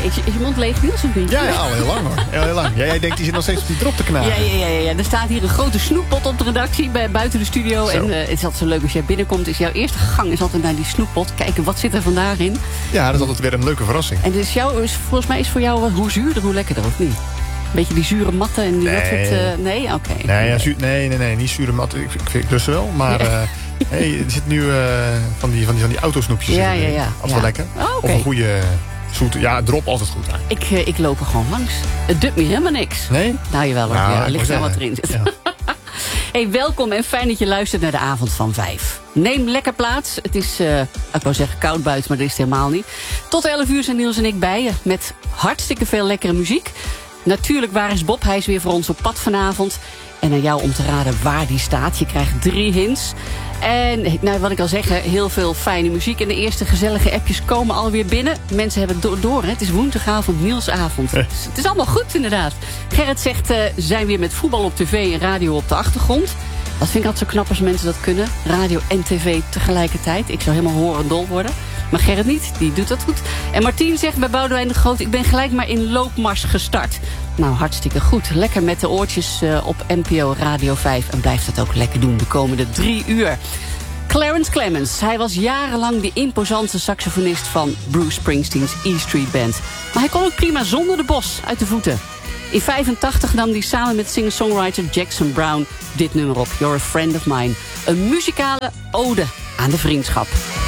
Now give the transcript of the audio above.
Is je mond leeg, Niels, of niet? Ja, al heel lang hoor. Heel lang. Ja, jij denkt, die zit nog steeds op die drop te knagen. Ja. Er staat hier een grote snoeppot op de redactie buiten de studio. Zo. En het is altijd zo leuk als jij binnenkomt. Is jouw eerste gang is altijd naar die snoeppot. Kijken, wat zit er vandaag in? Ja, dat is altijd weer een leuke verrassing. En dus volgens mij is voor jou hoe zuurder, hoe lekkerder, of niet? Beetje die zure matten en die dat soort... Nee? Oké. Nee, niet zure mat. Ik lust ze wel, maar... er zit nu van die autosnoepjes. Ja. Altijd wel lekker. Oh, okay. Of een goede zoete... Ja, drop altijd goed eigenlijk. Ik loop er gewoon langs. Het doet me helemaal niks. Nee? Nou, jawel hoor. Nou, Ja, ligt wel wat erin zit. Ja. Hey, welkom en fijn dat je luistert naar de avond van 5. Neem lekker plaats. Het is, ik wou zeggen koud buiten, maar dat is het helemaal niet. Tot 11 uur zijn Niels en ik bij je. Met hartstikke veel lekkere muziek. Natuurlijk, waar is Bob? Hij is weer voor ons op pad vanavond. En aan jou om te raden waar die staat. Je krijgt 3 hints. En wat ik al zeg, heel veel fijne muziek. En de eerste gezellige appjes komen alweer binnen. Mensen hebben het door. Het is woensdagavond, Nielsavond. Dus het is allemaal goed inderdaad. Gerrit zegt, zijn weer met voetbal op tv en radio op de achtergrond. Dat vind ik altijd zo knap als mensen dat kunnen. Radio en tv tegelijkertijd. Ik zou helemaal horendol worden. Maar Gerrit niet, die doet dat goed. En Martien zegt bij Boudewijn de Groot... ik ben gelijk maar in loopmars gestart. Nou, hartstikke goed. Lekker met de oortjes op NPO Radio 5. En blijft dat ook lekker doen de komende 3 uur. Clarence Clemens, hij was jarenlang de imposante saxofonist... van Bruce Springsteens E Street Band. Maar hij kon ook prima zonder de bos uit de voeten. In 1985 nam hij samen met singer-songwriter Jackson Brown... dit nummer op, You're a Friend of Mine. Een muzikale ode aan de vriendschap.